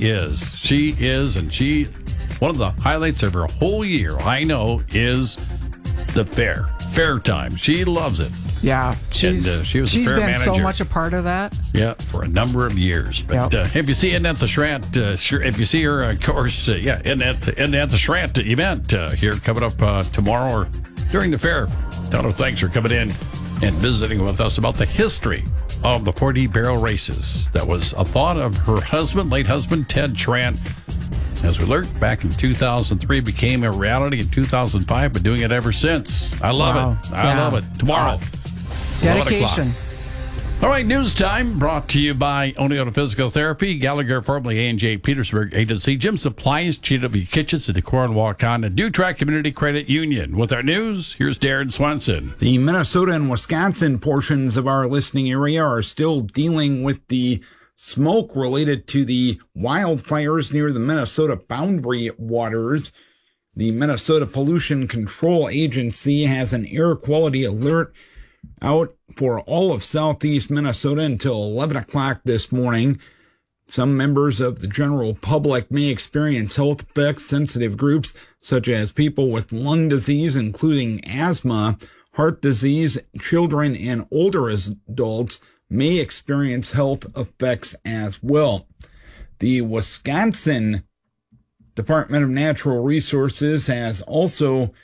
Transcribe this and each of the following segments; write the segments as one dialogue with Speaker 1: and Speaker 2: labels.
Speaker 1: is, and one of the highlights of her whole year, I know, is the fair time. She loves it.
Speaker 2: Yeah,
Speaker 1: she was
Speaker 2: she's
Speaker 1: fair
Speaker 2: been
Speaker 1: manager.
Speaker 2: so much a part of that.
Speaker 1: Yeah, for a number of years. But if you see Annette the Schrant, if you see her, of course, Annette the Schrant event here coming up tomorrow or during the fair. Tell her thanks for coming in and visiting with us about the history of the 40 barrel races. That was a thought of her husband, late husband, Ted Schrant. As we learned back in 2003, became a reality in 2005, but doing it ever since. I love it. I love it. Tomorrow.
Speaker 2: Dedication.
Speaker 1: All right, news time brought to you by Oneota Physical Therapy, Gallagher, formerly A&J Petersburg Agency, Jim Supplies, GW Kitchens, and Decor and Walk-On, and Dutrack Community Credit Union. With our news, here's Darren Swanson.
Speaker 3: The Minnesota and Wisconsin portions of our listening area are still dealing with the smoke related to the wildfires near the Minnesota boundary waters. The Minnesota Pollution Control Agency has an air quality alert out for all of southeast Minnesota until 11 o'clock this morning. Some members of the general public may experience health effects. Sensitive groups such as people with lung disease, including asthma, heart disease, children, and older adults may experience health effects as well. The Wisconsin Department of Natural Resources has also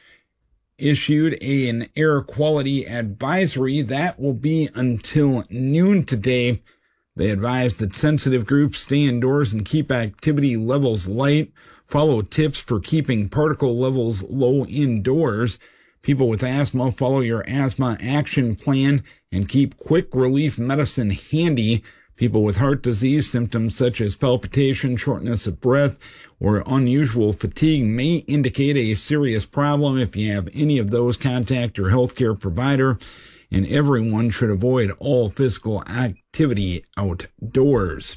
Speaker 3: issued an air quality advisory that will be until noon today. They advise that sensitive groups stay indoors and keep activity levels light. Follow tips for keeping particle levels low indoors. People with asthma, follow your asthma action plan and keep quick relief medicine handy. People with heart disease, symptoms such as palpitation, shortness of breath, or unusual fatigue may indicate a serious problem. If you have any of those, contact your healthcare provider, and everyone should avoid all physical activity outdoors.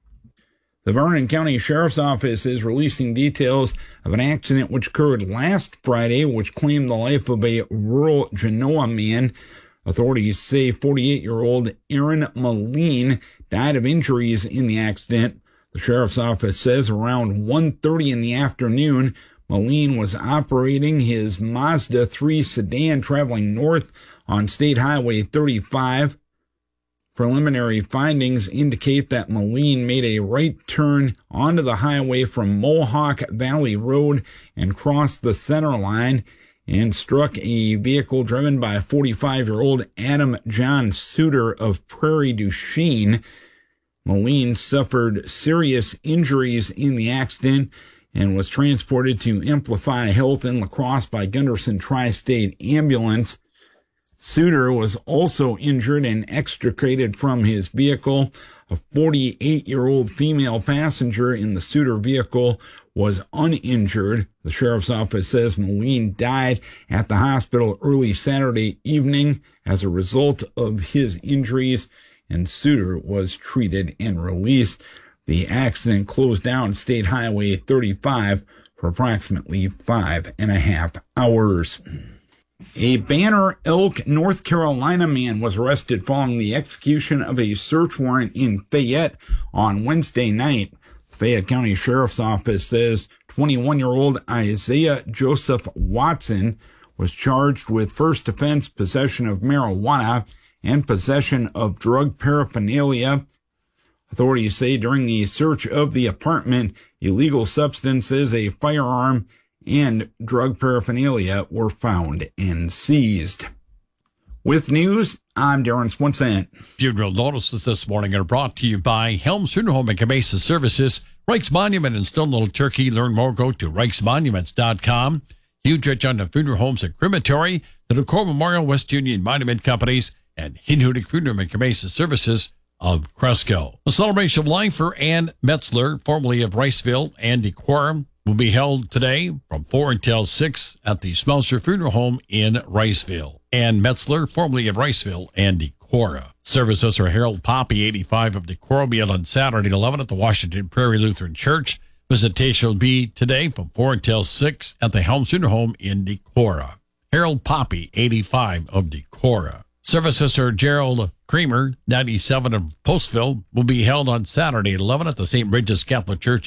Speaker 3: The Vernon County Sheriff's Office is releasing details of an accident which occurred last Friday, which claimed the life of a rural Genoa man. Authorities say 48-year-old Aaron Moline died of injuries in the accident. The Sheriff's Office says around 1:30 in the afternoon, Moline was operating his Mazda 3 sedan traveling north on State Highway 35. Preliminary findings indicate that Moline made a right turn onto the highway from Mohawk Valley Road and crossed the center line and struck a vehicle driven by 45-year-old Adam John Suter of Prairie du Chien. Moline suffered serious injuries in the accident and was transported to Amplify Health in La Crosse by Gunderson Tri-State Ambulance. Suter was also injured and extricated from his vehicle. A 48-year-old female passenger in the Suter vehicle was uninjured. The Sheriff's Office says Moline died at the hospital early Saturday evening as a result of his injuries, and Suter was treated and released. The accident closed down State Highway 35 for approximately 5.5 hours. A Banner Elk, North Carolina man was arrested following the execution of a search warrant in Fayette on Wednesday night. The Fayette County Sheriff's Office says 21-year-old Isaiah Joseph Watson was charged with first offense possession of marijuana and possession of drug paraphernalia. Authorities say during the search of the apartment, illegal substances, a firearm, and drug paraphernalia were found and seized. With news, I'm Darren Swanson.
Speaker 1: Funeral notices this morning are brought to you by Helms Funeral Home and Cabeza Services, Reich's Monument in Stone Little Turkey. Learn more, go to reichsmonuments.com. Huge Rich on the Funeral Homes and Crematory, the Decor Memorial, West Union Monument Companies, and Hinhudik Funeral and Cabeza Services of Cresco. A celebration of life for Ann Metzler, formerly of Riceville and Decorum, will be held today from 4 until 6 at the Smelser Funeral Home in Riceville. Ann Metzler, formerly of Riceville and Decorah. Services are Harold Poppy, 85 of Decorah, will be held on Saturday at 11 at the Washington Prairie Lutheran Church. Visitation will be today from 4 until 6 at the Helms Funeral Home in Decorah. Harold Poppy, 85 of Decorah. Services are Gerald Kramer, 97 of Postville, will be held on Saturday at 11 at the St. Bridget's Catholic Church